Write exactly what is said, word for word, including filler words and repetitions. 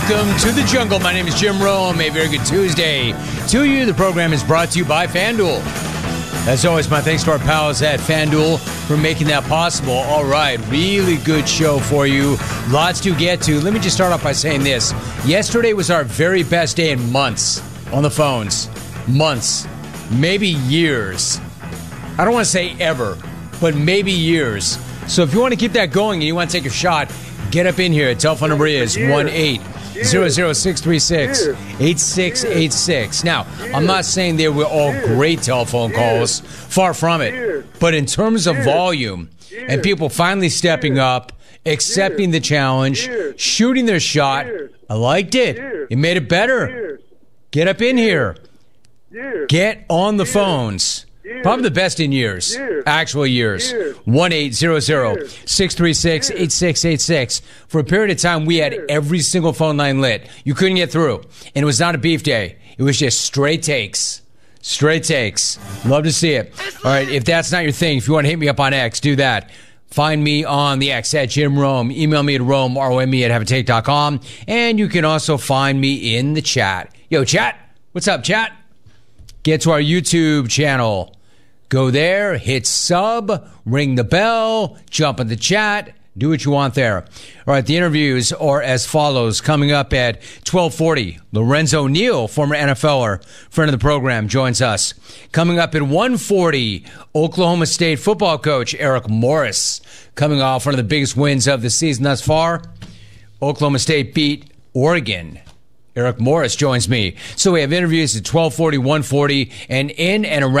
Welcome to the jungle. My name is Jim Rome. A very good Tuesday to you. The program is brought to you by FanDuel. As always, my thanks to our pals at FanDuel for making that possible. All right, really good show for you. Lots to get to. Let me just start off by saying this. Yesterday was our very best day in months on the phones. Months. Maybe years. I don't want to say ever, but maybe years. So if you want to keep that going and you want to take a shot, get up in here. Telephone number is one eight hundred, six three six, eight six eight six. Now, I'm not saying they were all great telephone calls. Far from it. But in terms of volume and people finally stepping up, accepting the challenge, shooting their shot, I liked it. It made it better. Get up in here. Get on the phones. Probably the best in years. Actual years. one eight hundred, six three six, eight six eight six. For a period of time, we had every single phone line lit. You couldn't get through. And it was not a beef day. It was just straight takes. Straight takes. Love to see it. All right, if that's not your thing, if you want to hit me up on X, do that. Find me on the X at Jim Rome. Email me at Rome, R O M E at have a take dot com. And you can also find me in the chat. Yo, chat. What's up, chat? Get to our YouTube channel. Go there, hit sub, ring the bell, jump in the chat, do what you want there. All right, the interviews are as follows. Coming up at twelve forty, Lorenzo Neal, former NFLer, friend of the program, joins us. Coming up at one forty, Oklahoma State football coach Eric Morris, coming off one of the biggest wins of the season thus far. Oklahoma State beat Oregon. Eric Morris joins me. So we have interviews at twelve forty, one forty, and in and around